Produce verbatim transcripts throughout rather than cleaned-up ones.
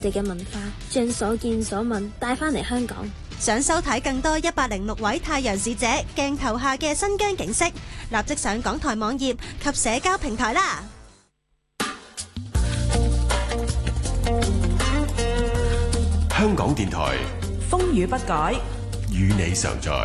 哋嘅文化將所見所聞帶翻嚟香港。 想收睇更多一百零六位太陽使者鏡頭下嘅新疆景色，立即上港台網頁及社交平台啦！ 香港電台風雨不改， 與你常在。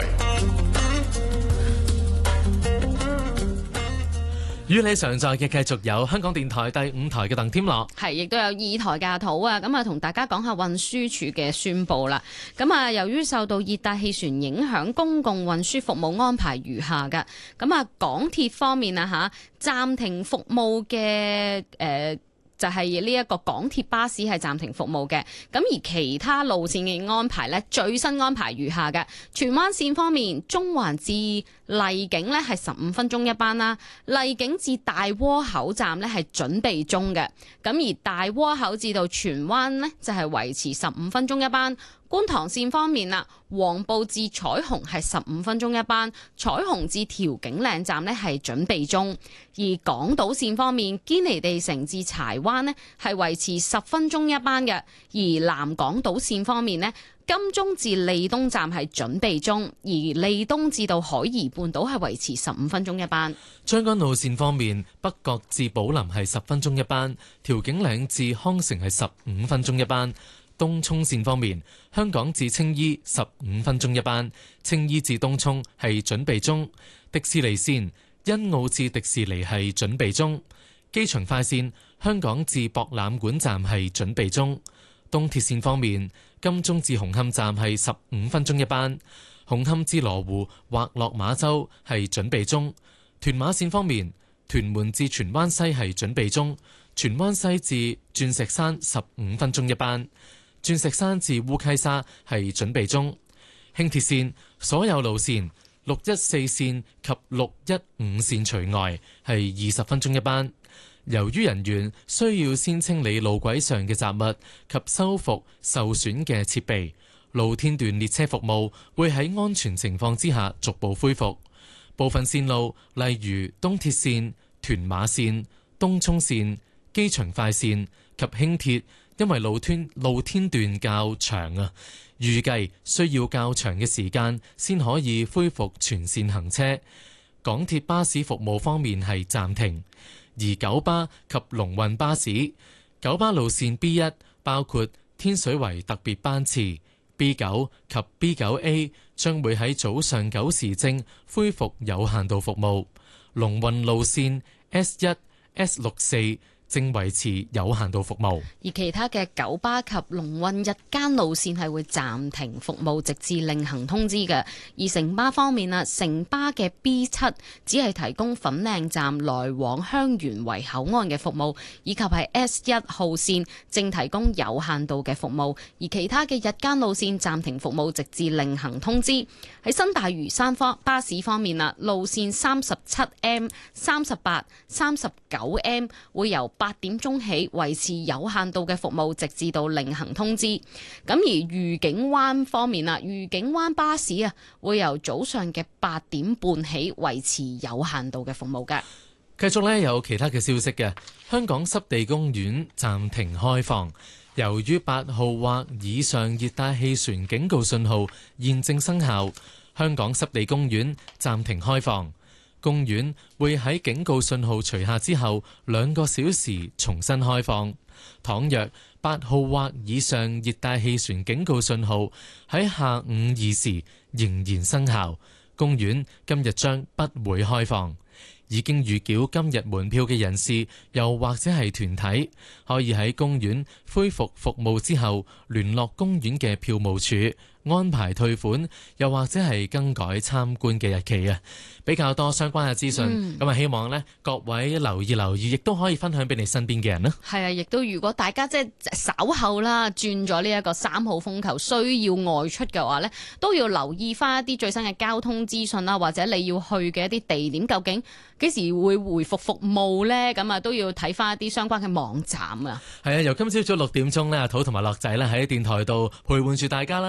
與你常在嘅繼續有香港電台第五台嘅鄧添樂， 係亦都有二台嘅阿土啊，咁啊同大家講下運輸署嘅宣佈啦。咁啊，由於受到熱帶氣旋影響，公共運輸服務安排如下㗎。咁啊，港鐵方面啊嚇，暫停服務嘅誒。呃就係呢一個港鐵巴士係暫停服務嘅，咁而其他路線嘅安排呢，最新安排如下嘅。荃灣線方面，中環至荔景呢係十五分鐘一班啦，荔景至大窩口站呢係準備中嘅，咁而大窩口至到荃灣呢，就係維持十五分鐘一班。觀塘線方面啦，黃埔至彩虹係十五分鐘一班，彩虹至調景嶺站呢係準備中。而港島線方面，堅尼地城至柴灣呢係維持十分鐘一班嘅。而南港島線方面呢，金鐘至利東站係準備中，而利東至到海怡半島係維持十五分鐘一班。 將軍澳線方面，北角至寶林係十分鐘一班，調景嶺至康城係十五分鐘一班。東涌線方面，香港至青衣十五分鐘一班，青衣至東涌係準備中。迪士尼線，欣澳至迪士尼係準備中。機場快線，香港至博覽館站係準備中。東鐵線方面，金鐘至紅磡站係十五分鐘一班，紅磡至羅湖或落馬洲係準備中。屯馬線方面，屯門至荃灣西係準備中，荃灣西至鑽石山十五分鐘一班。鑽石山至烏溪沙係準備中。輕鐵線所有路線六一四線及六一五線除外係二十分鐘一班。由於人員需要先清理路軌上嘅雜物及修復受損嘅設備，露天段列車服務會喺安全情況之下逐步恢復。部分線路例如東鐵線、屯馬線、東涌線、機場快線及輕鐵，因為露天露天段較長啊，預計需要較長嘅時間先可以恢復全線行車。港鐵巴士服務方面係暫停，而九巴及龍運巴士九巴路線 B 一包括天水圍特別班次 B 九及 B 九 A 將會喺早上九時正恢復有限度服務。龍運路線 S 一、S 六四正維持有限度服務， 而其他嘅九巴及龍運日間路線係會暫停服務，直至另行通知嘅。而城巴方面啊，城巴嘅 B 七只係提供粉嶺站來往香園圍口岸嘅服務，以及係 S 一號線正提供有限度嘅服務，而其他嘅日間路線暫停服務，直至另行通知。喺新大嶼山方巴士方面啊，路線三十七 M、三十八、三十九 M 會由八點鐘起維持有限度嘅服務，直至到另行通知。咁而愉景灣方面啊，愉景灣巴士啊會由早上嘅八點半起維持有限度嘅服務嘅。 繼續呢，有其他嘅消息嘅，香港濕地公園暫停開放，由於八號或以上熱帶氣旋警告信號現正生效，香港濕地公園暫停開放。公園會喺警告信號除下之後兩個小時重新開放。倘若八號或以上熱帶氣旋警告信號喺下午二時仍然生效，公園今日將不會開放。已經預繳今日門票嘅人士，又或者係團體，可以喺公園恢復服務之後聯絡公園嘅票務處安排退款，又或者係更改參觀嘅日期啊！比較多相關嘅資訊，咁啊、嗯、希望呢各位留意留意，亦都可以分享俾你身邊嘅人啦。 係啊，亦都如果大家即係稍後啦轉咗呢一個三號風球，需要外出嘅話呢，都要留意翻一啲最新嘅交通資訊啦，或者你要去嘅一啲地點究竟幾時會回復服務呢？咁啊都要睇翻一啲相關嘅網站啊。 係啊，由今朝早六點鐘呢，阿土同埋樂仔呢喺電台度陪伴住大家啦。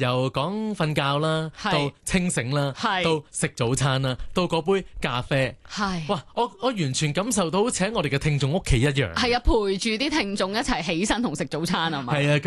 由講瞓覺啦， 係到清醒啦， 係到食早餐啦，到嗰杯咖啡， 係哇！我我完全感受到好似喺我哋嘅聽眾屋企一樣。 係啊，陪住啲聽眾一齊起身同食早餐啊嘛。 係啊。